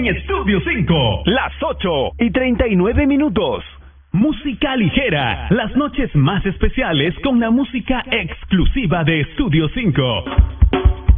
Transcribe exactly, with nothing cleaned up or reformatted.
en Estudio cinco. Las ocho y treinta y nueve minutos. Música ligera. Las noches más especiales con la música exclusiva de Estudio cinco.